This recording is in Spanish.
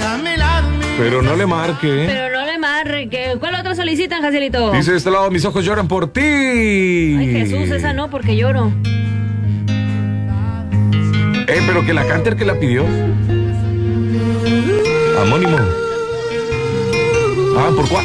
Pero no le marque. Pero no le marque. ¿Cuál otro solicitan, Jacielito? Dice de este lado, mis ojos lloran por ti. Ay, Jesús, esa no, porque lloro. Pero que la cante el que la pidió. Amónimo. ¿Por cuál?